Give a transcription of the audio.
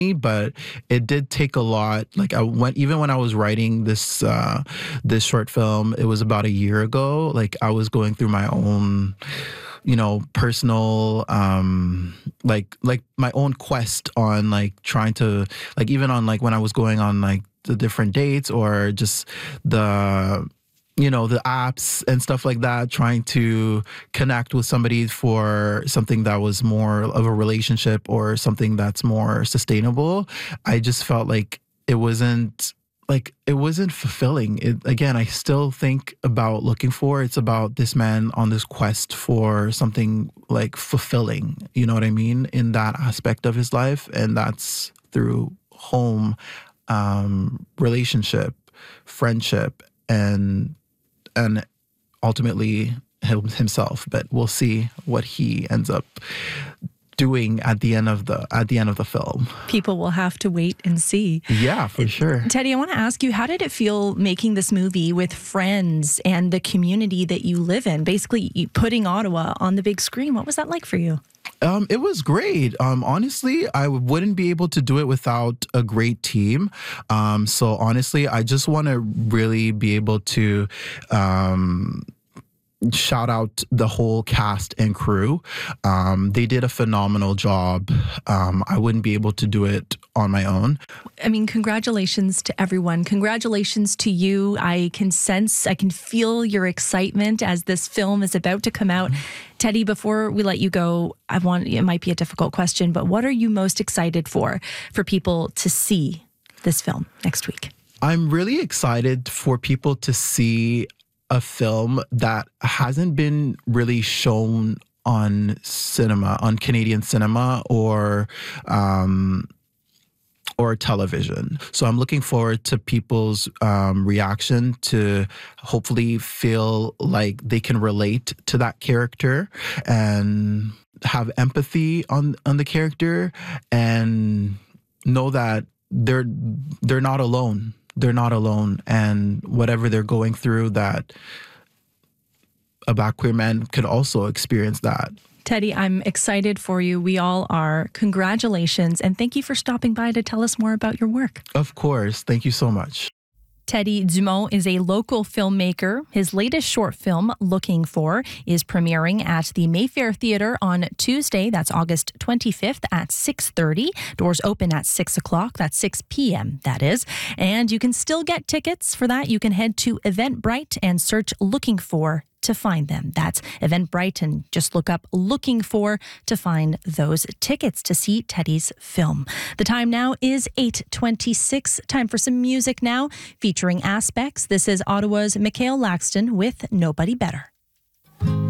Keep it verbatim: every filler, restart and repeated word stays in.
but it did take a lot. Like I went, even when I was writing this uh, this short film, it was about a year ago. Like I was going through my own, you know, personal, um, like like my own quest on like trying to, like even on like when I was going on like the different dates or just the, you know, the apps and stuff like that, trying to connect with somebody for something that was more of a relationship or something that's more sustainable. I just felt like it wasn't like it wasn't fulfilling. It, again, I still think about Looking For. It's about this man on this quest for something like fulfilling, you know what I mean, in that aspect of his life. And that's through home, um, relationship, friendship, and and ultimately him, himself. But we'll see what he ends up doing at the end of the at the end of the film. People will have to wait and see. Yeah, for sure. Teddy, I want to ask you, how did it feel making this movie with friends and the community that you live in? Basically, putting Ottawa on the big screen. What was that like for you? Um, it was great. Um, honestly, I wouldn't be able to do it without a great team. Um, so honestly, I just want to really be able to um, shout out the whole cast and crew. Um, they did a phenomenal job. Um, I wouldn't be able to do it on my own. I mean, congratulations to everyone. Congratulations to you. I can sense, I can feel your excitement as this film is about to come out. Mm-hmm. Teddy, before we let you go, I want, it might be a difficult question, but what are you most excited for, for people to see this film next week? I'm really excited for people to see a film that hasn't been really shown on cinema, on Canadian cinema or um, or television. So I'm looking forward to people's um, reaction to hopefully feel like they can relate to that character and have empathy on on the character and know that they're they're not alone. They're not alone, and whatever they're going through, that a Black queer man could also experience that. Teddy, I'm excited for you. We all are. Congratulations, and thank you for stopping by to tell us more about your work. Of course. Thank you so much. Teddy Dumont is a local filmmaker. His latest short film, Looking For, is premiering at the Mayfair Theatre on Tuesday. That's August twenty-fifth at six thirty. Doors open at six o'clock. That's six p.m., that is. And you can still get tickets for that. You can head to Eventbrite and search Looking For to find them. That's Eventbrite, and just look up Looking For to find those tickets to see Teddy's film. The time now is eight twenty-six. Time for some music now featuring Aspects. This is Ottawa's Michael Laxton with Nobody Better.